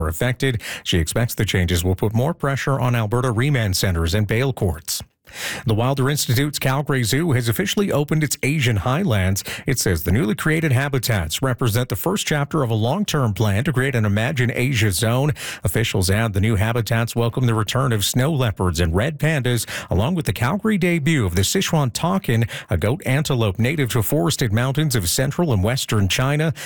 are affected. She expects the changes will put more pressure on Alberta remand centers and bail courts. The Wilder Institute's Calgary Zoo has officially opened its Asian Highlands. It says the newly created habitats represent the first chapter of a long-term plan to create an Imagine Asia zone. Officials add the new habitats welcome the return of snow leopards and red pandas, along with the Calgary debut of the Sichuan takin, a goat antelope native to forested mountains of central and western China.